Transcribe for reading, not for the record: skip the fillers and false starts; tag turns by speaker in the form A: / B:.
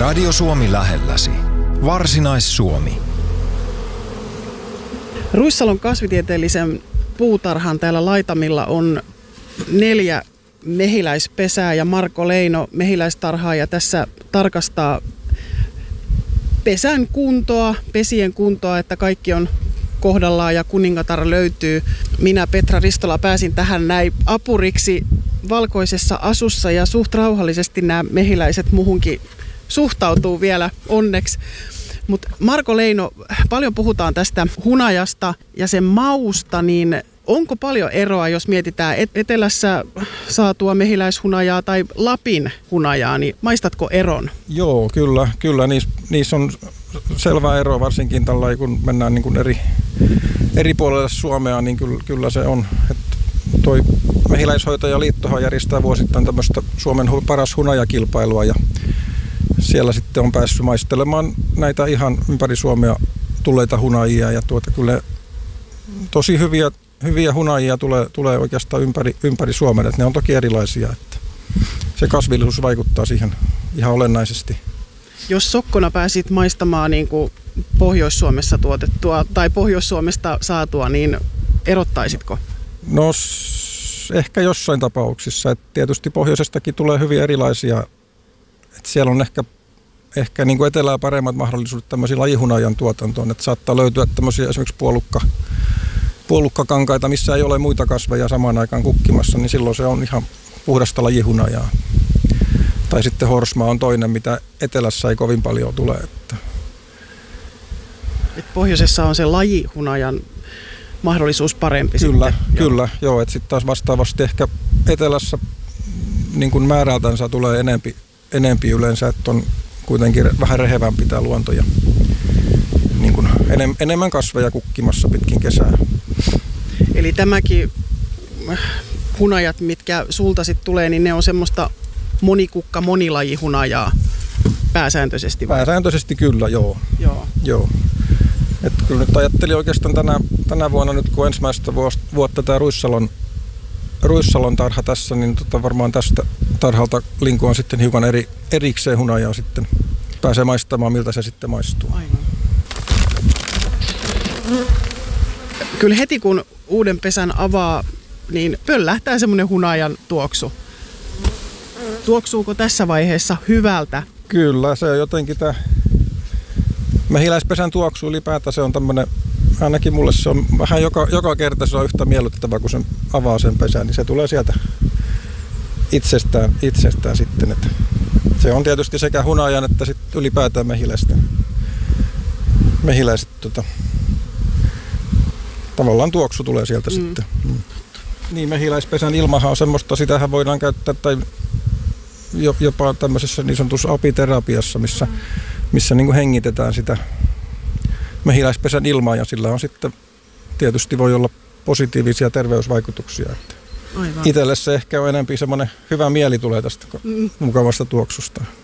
A: Radio Suomi lähelläsi. Varsinais-Suomi.
B: Ruissalon kasvitieteellisen puutarhan täällä laitamilla on 4 mehiläispesää ja Marko Leino mehiläistarhaaja tässä tarkastaa pesien kuntoa, että kaikki on kohdallaan ja kuningatar löytyy. Minä, Petra Ristola, pääsin tähän näin apuriksi valkoisessa asussa ja suht rauhallisesti nämä mehiläiset muhunkin suhtautuu vielä onneksi. Mutta Marko Leino, paljon puhutaan tästä hunajasta ja sen mausta, niin onko paljon eroa, jos mietitään etelässä saatua mehiläishunajaa tai Lapin hunajaa, niin maistatko eron?
C: Joo, kyllä. Niissä on selvä ero, varsinkin tällä kun mennään niin kuin eri puolelle Suomea, niin kyllä se on. Toi Mehiläishoitajaliittohan järjestää vuosittain tämmöistä Suomen paras hunajakilpailua ja siellä sitten on päässyt maistelemaan näitä ihan ympäri Suomea tulleita hunajia ja kyllä tosi hyviä hunajia tulee oikeastaan ympäri Suomea, että ne on toki erilaisia, että se kasvillisuus vaikuttaa siihen ihan olennaisesti.
B: Jos sokkona pääsit maistamaan niin kuin Pohjois-Suomessa tuotettua tai Pohjois-Suomesta saatua, niin erottaisitko?
C: No ehkä jossain tapauksissa, että tietysti pohjoisestakin tulee hyvin erilaisia, että siellä on ehkä niin kuin etelää paremmat mahdollisuudet tämmöisiä lajihunajan tuotantoon, että saattaa löytyä tämmöisiä esimerkiksi puolukkakankaita, missä ei ole muita kasveja samaan aikaan kukkimassa, niin silloin se on ihan puhdasta lajihunajaa. Tai sitten horsmaa on toinen, mitä etelässä ei kovin paljon tule.
B: Et pohjoisessa on se lajihunajan mahdollisuus parempi
C: Kyllä, joo. Että sitten taas vastaavasti ehkä etelässä niin kuin määrältänsä tulee enempi yleensä, että on kuitenkin vähän rehevämpi tämä luonto ja niin kuin enemmän kasveja kukkimassa pitkin kesää.
B: Eli tämäkin hunajat, mitkä sulta sitten tulee, niin ne on semmoista monikukka, monilajihunajaa pääsääntöisesti? Pääsääntöisesti
C: kyllä, joo. Että kyllä nyt ajattelin oikeastaan tänä vuonna, nyt kun ensimmäistä vuotta tämä Ruissalon tarha tässä, niin varmaan tästä tarhalta linkuan sitten hiukan erikseen hunajaa sitten. Pääsee maistamaan, miltä se sitten maistuu.
B: Aivan. Kyllä heti kun uuden pesän avaa, niin pöllähtää semmoinen hunajan tuoksu. Tuoksuuko tässä vaiheessa hyvältä?
C: Kyllä, se on jotenkin tämä mehiläispesän tuoksu ylipäätään, se on tämmöinen, ainakin mulle se on vähän joka kerta se on yhtä miellyttävä, kun sen avaa sen pesän, niin se tulee sieltä itsestään sitten. Että se on tietysti sekä hunajan että sitten ylipäätään mehiläiset tavallaan tuoksu tulee sieltä sitten. Niin, mehiläispesän ilmahan on semmoista, sitähän voidaan käyttää tai jopa tämmöisessä niin sanotussa apiterapiassa, missä niin kuin hengitetään sitä mehiläispesän ilmaa ja sillä on sitten tietysti voi olla positiivisia terveysvaikutuksia. Itselle se ehkä on enemmän semmoinen hyvä mieli tulee tästä mukavasta tuoksusta.